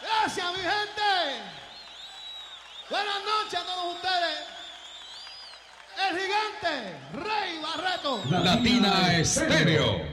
Gracias, mi gente. Buenas noches a todos ustedes. El gigante Rey Barreto. Latina Estéreo.